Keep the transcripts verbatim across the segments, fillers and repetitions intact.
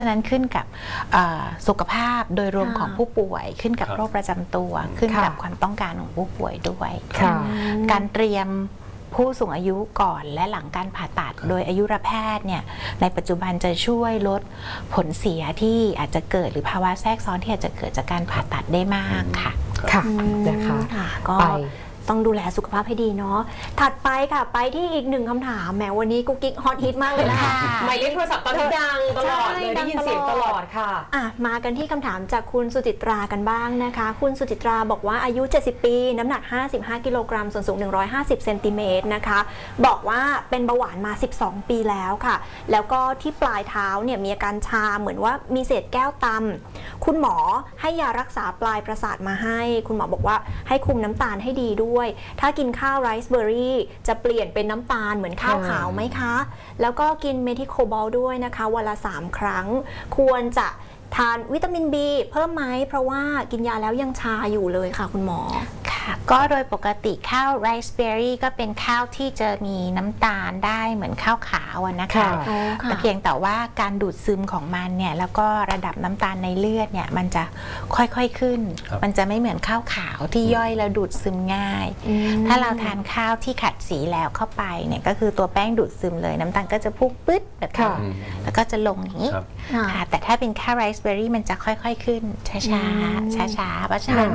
ฉะนั้นขึ้นกับสุขภาพโดยรวมของผู้ป่วยขึ้นกับโรคประจำตัวขึ้นกับความต้องการของผู้ป่วยด้วยการเตรียมผู้สูงอายุก่อนและหลังการผ่าตัดโดยอายุรแพทย์เนี่ยในปัจจุบันจะช่วยลดผลเสียที่อาจจะเกิดหรือภาวะแทรกซ้อนที่อาจจะเกิดจากการผ่าตัดได้มากค่ะค่ะนะคะก็ต้องดูแลสุขภาพให้ดีเนาะถัดไปค่ะไปที่อีกหนึ่งคำถามแหมวันนี้กุ๊กกิ๊กฮอตฮิตมากเลยนะคะหมายเลขโทรศัพท์ตอนนี้ดังตลอดเลยได้ยินเสียงตลอดค่ะอ่ะมากันที่คำถามจากคุณสุจิตรากันบ้างนะคะคุณสุจิตราบอกว่าอายุเจ็ดสิบปีน้ำหนักห้าสิบห้ากิโลกรัมส่วนสูงหนึ่งร้อยห้าสิบเซนติเมตรนะคะบอกว่าเป็นเบาหวานมาสิบสองปีแล้วค่ะแล้วก็ที่ปลายเท้าเนี่ยมีอาการชาเหมือนว่ามีเศษแก้วตำคุณหมอให้ยารักษาปลายประสาทมาให้คุณหมอบอกว่าให้คุมน้ำตาลให้ดีด้วยถ้ากินข้าวไรซ์เบอร์รี่จะเปลี่ยนเป็นน้ำตาลเหมือนข้าวขาวไหมคะแล้วก็กินเมทิโคบอลด้วยนะคะวันละสามครั้งควรจะทานวิตามิน บี เพิ่มไหมเพราะว่ากินยาแล้วยังชาอยู่เลยค่ะคุณหมอค่ะก็โดยปกติข้าวไรซ์เบอร์รี่ก็เป็นข้าวที่จะมีน้ำตาลได้เหมือนข้าวขาวนะคะแต่เพียงแต่ว่าการดูดซึมของมันเนี่ยแล้วก็ระดับน้ำตาลในเลือดเนี่ยมันจะค่อยๆขึ้นมันจะไม่เหมือนข้าวขาวที่ย่อยแล้วดูดซึมง่ายถ้าเราทานข้าวที่ขัดสีแล้วเข้าไปเนี่ยก็คือตัวแป้งดูดซึมเลยน้ำตาลก็จะพุ่งปึ๊ดแบบนี้แล้วก็จะลงอย่างนี้ค่ะแต่ถ้าเป็นข้าวไรซ์เบอร์รี่มันจะค่อยๆขึ้นช้าๆช้าๆเพราะฉะนั้น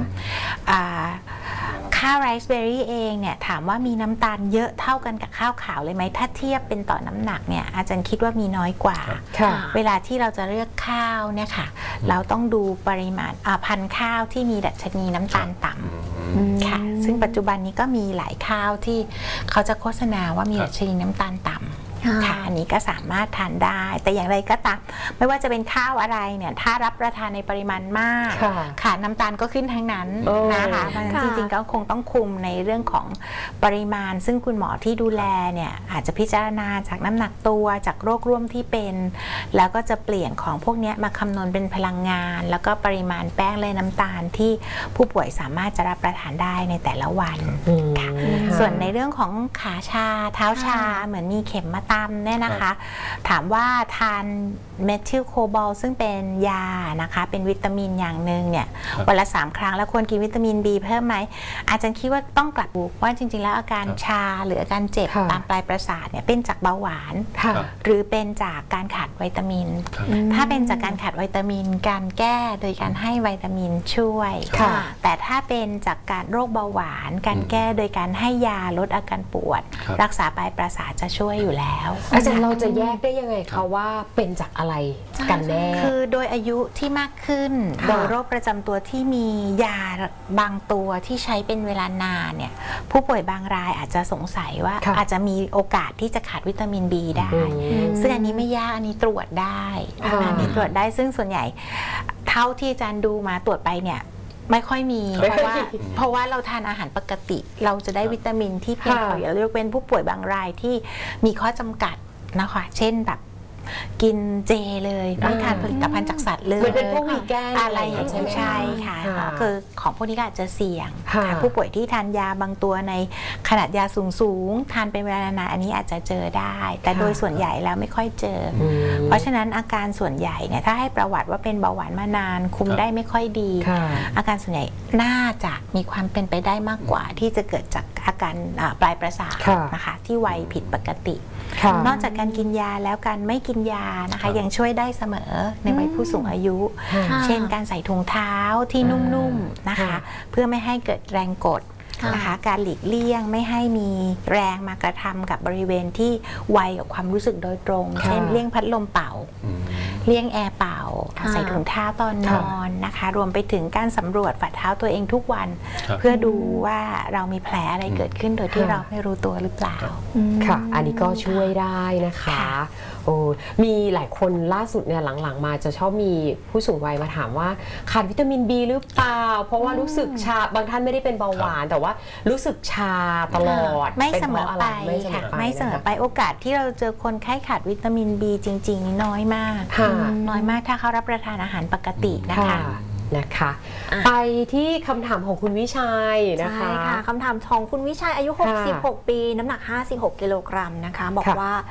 ข้าวไรซ์เบอร์รี่เองเนี่ยถามว่ามีน้ำตาลเยอะเท่ากันกับข้าวขาวเลยไหมถ้าเทียบเป็นต่อน้ำหนักเนี่ยอาจารย์คิดว่ามีน้อยกว่าเวลาที่เราจะเลือกข้าวเนี่ยค่ะเราต้องดูปริมาณพันธุ์ข้าวที่มีดัชนีน้ำตาลต่ำค่ะซึ่งปัจจุบันนี้ก็มีหลายข้าวที่เขาจะโฆษณาว่ามีดัชนีน้ำตาลต่ำค่ะอันนี้ก็สามารถทานได้แต่อย่างไรก็ตามไม่ว่าจะเป็นข้าวอะไรเนี่ยถ้ารับประทานในปริมาณมากค่ะน้ำตาลก็ขึ้นทั้งนั้นนะคะเพราะฉะนั้นจริงๆก็คงต้องคุมในเรื่องของปริมาณซึ่งคุณหมอที่ดูแลเนี่ยอาจจะพิจารณาจากน้ำหนักตัวจากโรคร่วมที่เป็นแล้วก็จะเปลี่ยนของพวกนี้มาคำนวณเป็นพลังงานแล้วก็ปริมาณแป้งและน้ำตาลที่ผู้ป่วยสามารถจะรับประทานได้ในแต่ละวันค่ะส่วนในเรื่องของขาชาเท้าชาเหมือนมีเข็มมาเนี่ยนะคะถามว่าทานเมทิลโคบอลซึ่งเป็นยานะคะเป็นวิตามินอย่างหนึ่งเนี่ยวันละสามครั้งแล้วควรกินวิตามิน บี เพิ่มไหมอาจารย์คิดว่าต้องกลับดูว่าจริงๆแล้วอาการชาหรืออาการเจ็บตามปลายประสาทเนี่ยเป็นจากเบาหวานหรือเป็นจากการขาดวิตามินถ้าเป็นจากการขาดวิตามินการแก้โดยการให้วิตามินช่วยแต่ถ้าเป็นจากการโรคเบาหวานการแก้โดยการให้ยาลดอาการปวดรักษาปลายประสาทจะช่วยอยู่แล้วอาจารย์เราจะแยกได้ยังไงคะว่าเป็นจากอะไรกันแน่คือโดยอายุที่มากขึ้นโดยโรคประจำตัวที่มียาบางตัวที่ใช้เป็นเวลานานเนี่ยผู้ป่วยบางรายอาจจะสงสัยว่าอาจจะมีโอกาสที่จะขาดวิตามิน บี ได้ซึ่งอันนี้ไม่ยากอันนี้ตรวจได้อันนี้ตรวจได้ซึ่งส่วนใหญ่เท่าที่อาจารย์ดูมาตรวจไปเนี่ยไม่ค่อยมีเพราะว่าเพราะว่าเราทานอาหารปกติเราจะได้วิตามินที่เพียงพออย่าเรียกเป็นผู้ป่วยบางรายที่มีข้อจำกัดนะคะเช่นแบบกินเจเลยไม่ทานผลิตภัณฑ์จากสัตว์เลยเหมือนเป็นพวกวีแกนอะไรอย่างนี้ใช่ค่ะคือของพวกนี้ก็อาจจะเสี่ยงผู้ป่วยที่ทานยาบางตัวในขนาดยาสูงสูงทานเป็นเวลานานอันนี้อาจจะเจอได้แต่โดยส่วนใหญ่แล้วไม่ค่อยเจอเพราะฉะนั้นอาการส่วนใหญ่เนี่ยถ้าให้ประวัติว่าเป็นเบาหวานมานานคุมได้ไม่ค่อยดีอาการส่วนใหญ่น่าจะมีความเป็นไปได้มากกว่าที่จะเกิดจากอาการปลายประสาทนะคะที่ไวผิดปกตินอกจากการกินยาแล้วการไม่กินยานะคะยังช่วยได้เสมอในวัยผู้สูงอายุเช่นการใส่ถุงเท้าที่นุ่มๆนะคะเพื่อไม่ให้เกิดแรงกดนะคะการหลีกเลี่ยงไม่ให้มีแรงมากระทำกับบริเวณที่ไวกับความรู้สึกโดยตรงเช่นเลี่ยงพัดลมเป่าเลี่ยงแอร์เป่าใส่ถุงเท้าตอนนอนนะคะรวมไปถึงการสำรวจฝ่าเท้าตัวเองทุกวันเพื่อดูว่าเรามีแผลอะไรเกิดขึ้นโดยที่เราไม่รู้ตัวหรือเปล่าค่ะอันนี้ก็ช่วยได้นะคะโอ้มีหลายคนล่าสุดเนี่ยหลังๆมาจะชอบมีผู้สูงวัยมาถามว่าขาดวิตามิน บี หรือเปล่าเพราะว่ารู้สึกชาบางท่านไม่ได้เป็นเบาหวานแต่ว่ารู้สึกชาตลอดไม่เสมอไปค่ะไม่เสมอไปโอกาสที่เราเจอคนไข้ขาดวิตามิน บี จริงๆน้อยมากน้อยมากถ้าเขารับประทานอาหารปกตินะคะนะคะไปที่คำถามของคุณวิชัยนะคะใช่ค่ะคำถามของคุณวิชัยอายุหกสิบหกปีน้ำหนักห้าสิบหกกิโลกรัมนะคะบอกว่า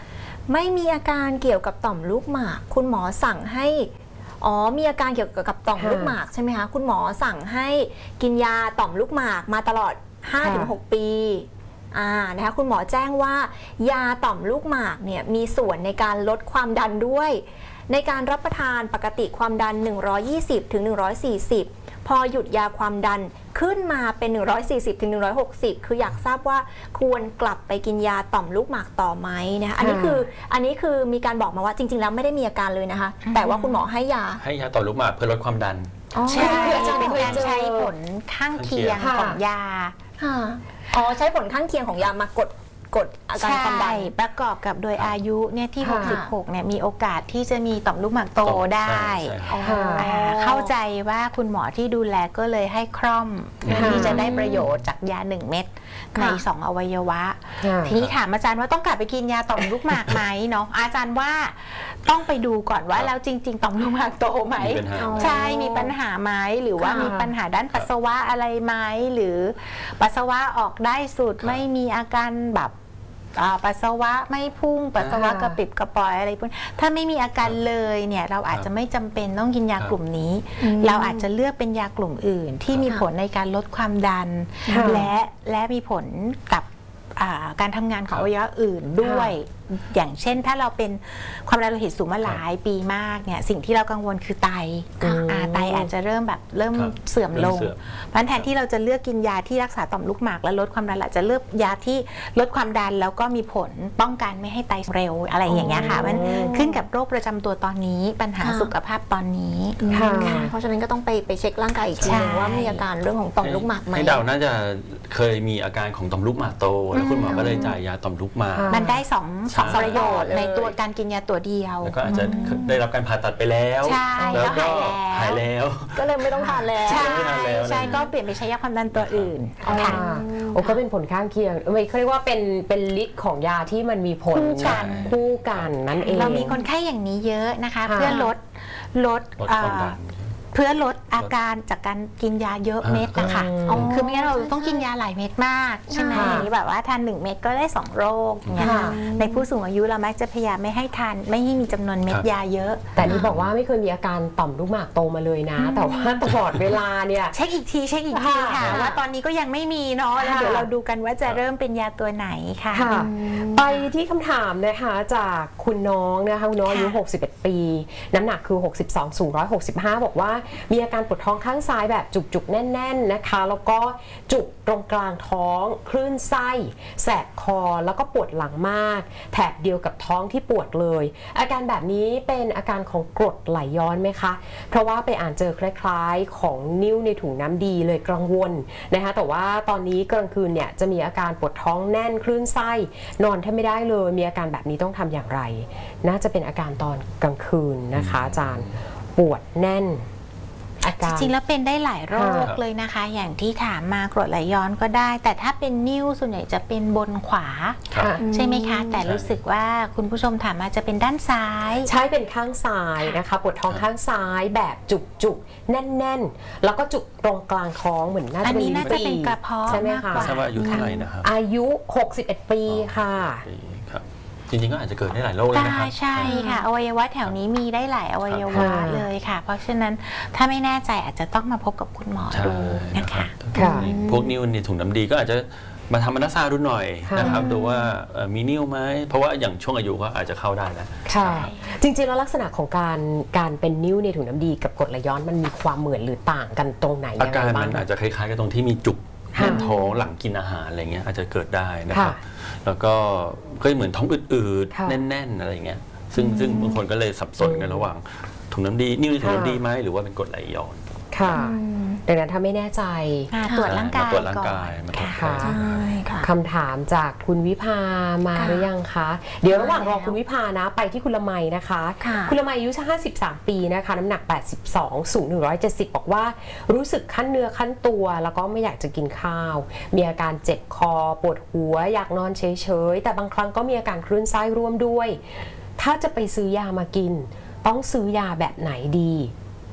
ไม่มีอาการเกี่ยวกับต่อมลูกหมากคุณหมอสั่งให้อ๋อมีอาการเกี่ยวกับต่อมลูกหมากใช่ไหมคะคุณหมอสั่งให้กินยาต่อมลูกหมากมาตลอด ห้าถึงหก ปีอ่านะคะคุณหมอแจ้งว่ายาต่อมลูกหมากเนี่ยมีส่วนในการลดความดันด้วยในการรับประทานปกติความดันหนึ่งร้อยยี่สิบถึงหนึ่งร้อยสี่สิบพอหยุดยาความดันขึ้นมาเป็นหนึ่งร้อยสี่สิบถึงหนึ่งร้อยหกสิบคืออยากทราบว่าควรกลับไปกินยาต่อมลูกหมากต่อไหมนะคะอันนี้คืออันนี้คือมีการบอกมาว่าจริงๆแล้วไม่ได้มีอาการเลยนะคะแต่ว่าคุณหมอให้ยาให้ยาต่อมลูกหมากเพื่อลดความดันใช่เป็นการใช้ผลข้างเคียงของยาอ๋อใช้ผลข้างเคียงของยามากดกดอาการความดันประกอบกับโดยอายุเนี่ยที่หกสิบหกเนี่ยมีโอกาสที่จะมีต่อมลูกหมากโตได้เข้าใจว่าคุณหมอที่ดูแลก็เลยให้คร่อมเพื่อที่จะได้ประโยชน์จากยาหนึ่งเม็ดในสองอวัยวะทีนี้ถามอาจารย์ว่าต้องกลับไปกินยาต่อมลูกหมากไหมเนาะอาจารย์ว่าต้องไปดูก่อนว่าแล้วจริงๆต่อมลูกหมากโตไหมใช่มีปัญหาไหมหรือว่ามีปัญหาด้านปัสสาวะอะไรไหมหรือปัสสาวะออกได้สุดไม่มีอาการแบบปัสสาวะไม่พุ่งปัสสาวะกระปิบกระปอยอะไรพวกถ้าไม่มีอาการเลยเนี่ยเราอาจจะไม่จำเป็นต้องกินยากลุ่มนี้เราอาจจะเลือกเป็นยากลุ่มอื่นที่มีผลในการลดความดันและและมีผลกับการทำงานของอวัยวะอื่นด้วยอย่างเช่นถ้าเราเป็นความดันโลหิตสูงมาหลายปีมากเนี่ยสิ่งที่เรากังวลคือไตไตอาจจะเริ่มแบบเริ่มเสื่อมลงเพราะฉะนั้นแทนที่เราจะเลือกกินยาที่รักษาต่อมลูกหมากและลดความดันเราจะเลือกยาที่ลดความดันแล้วก็มีผลป้องกันไม่ให้ไตเร็วอะไรอย่างเงี้ยค่ะมันขึ้นกับโรคประจำตัวตอนนี้ปัญหาสุขภาพตอนนี้เพราะฉะนั้นก็ต้องไปไปเช็คร่างกายอีกทีนึงว่ามีอาการเรื่องของต่อมลูกหมากไหมให้เดาน่าจะเคยมีอาการของต่อมลูกหมากโตแล้วคุณหมอก็เลยจ่ายยาต่อมลูกหมากมันได้สองสองประโยชน์ในตัวการกินยาตัวเดียวแล้วก็อาจจะได้รับการผ่าตัดไปแล้วแล้วก็หายแล้วก็เลยไม่ต้องทานแล้วใช่ใช่ก็เปลี่ยนไปใช้ยาความดันตัวอื่นค่ะโอ้ก็เป็นผลข้างเคียงไม่เขาเรียกว่าเป็นเป็นฤทธิ์ของยาที่มันมีผลกันคู่กันนั่นเองเรามีคนไข้อย่างนี้เยอะนะคะเพื่อลดลดเพื่อลดอาการจากการกินยาเยอะเม็ดนะคะคือไม่งั้นเราต้องกินยาหลายเม็ดมากใช่ไหมแบบว่าทานหนึ่งเม็ดก็ได้สองโรคเนี่ยในผู้สูงอายุเรามักจะพยายามไม่ให้ทานไม่ให้มีจำนวนเม็ดยาเยอะแต่นี่บอกว่าไม่เคยมีอาการต่อมลูกหมากโตมาเลยนะแต่ว่าตลอดเวลาเนี่ยเช็คอีกทีเช็คอีกทีค่ะว่าตอนนี้ก็ยังไม่มีเนาะแล้วเดี๋ยวเราดูกันว่าจะเริ่มเป็นยาตัวไหนค่ะไปที่คำถามนะคะจากคุณน้องนะคะคุณน้องอายุหกสิบเอ็ดปีน้ำหนักคือหกสิบสองสูงหนึ่งร้อยหกสิบห้าบอกว่ามีอาการปวดท้องข้างซ้ายแบบจุกๆแน่นๆนะคะแล้วก็จุกตรงกลางท้องคลื่นไส้แสบคอแล้วก็ปวดหลังมากแถบเดียวกับท้องที่ปวดเลยอาการแบบนี้เป็นอาการของกรดไหลย้อนไหมคะเพราะว่าไปอ่านเจอคล้ายๆของนิ่วในถุงน้ำดีเลยกังวลนะคะแต่ว่าตอนนี้กลางคืนเนี่ยจะมีอาการปวดท้องแน่นคลื่นไส้นอนแทบไม่ได้เลยมีอาการแบบนี้ต้องทำอย่างไรน่าจะเป็นอาการตอนกลางคืนนะคะอาจารย์ปวดแน่นจริงๆแล้วเป็นได้หลายโรคเลยนะคะอย่างที่ถามมากรดไหลย้อนก็ได้แต่ถ้าเป็นนิ่วส่วนใหญ่จะเป็นบนขวาใช่ไหมคะแต่รู้สึกว่าคุณผู้ชมถามมาจะเป็นด้านซ้ายใช่เป็นข้างซ้ายนะคะปวดท้องข้างซ้ายแบบจุกๆแน่นๆแล้วก็จุกตรงกลางท้องเหมือนน่าจะเป็นลิ้นปี่กระเพาะใช่ไหมคะทราบว่าอายุเท่าไหร่นะครับอายุหกสิบเอ็ดปีค่ะจริงๆก็อาจจะเกิดได้หลายโรคเลยนะครับใช่ค่ะอวัยวะแถวนี้มีได้หลายอวัยวะเลยค่ะเพราะฉะนั้นถ้าไม่แน่ใจอาจจะต้องมาพบกับคุณหมอดูนะคะพวกนิ้วในถุงน้ำดีก็อาจจะมาทำอัลตราซาวด์ดูหน่อยนะครับดูว่ามีนิ้วไหมเพราะว่าอย่างช่วงอายุก็อาจจะเข้าได้นะใช่จริงๆแล้วลักษณะของการการเป็นนิ้วในถุงน้ำดีกับกรดไหลย้อนมันมีความเหมือนหรือต่างกันตรงไหนอาการมันอาจจะคล้ายๆกับตรงที่มีจุกแน่นท้องหลังกินอาหารอะไรเงี้ยอาจจะเกิดได้นะครับแล้วก็ก็เหมือนท้องอืดๆแน่นๆอะไรเงี้ยซึ่งซึ่งบางคนก็เลยสับสนกันระหว่างถุงน้ำดีนิ้วในถุงน้ำดีไหมหรือว่าเป็นกรดไหลย้อนค่ะดังนั้นถ้าไม่แน่ใจตรวจร่างกายตรวจร่างกายค่ะคำถามจากคุณวิภามาหรือยังคะเดี๋ยวระหว่างรอคุณวิภานะไปที่คุณละไมนะคะคุณละไมอายุห้าสิบสามปีนะคะน้ำหนักแปดสิบสองสูงหนึ่งร้อยเจ็ดสิบบอกว่ารู้สึกคั้นเนื้อคั้นตัวแล้วก็ไม่อยากจะกินข้าวมีอาการเจ็บคอปวดหัวอยากนอนเฉยๆแต่บางครั้งก็มีอาการคลื่นไส้ร่วมด้วยถ้าจะไปซื้อยามากินต้องซื้อยาแบบไหนดี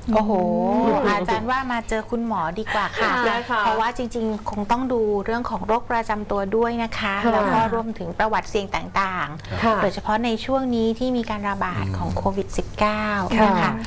โอ้โหอาจารย์ว่ามาเจอคุณหมอดีกว่าค่ะนะคะเพราะว่าจริงๆ คงต้องดูเรื่องของโรคประจำตัวด้วยนะคะค่ะแล้วก็รวมถึงประวัติเสี่ยงต่างค่ะๆ โดยเฉพาะในช่วงนี้ที่มีการระบาดของโควิด สิบเก้าค่ะนะคะ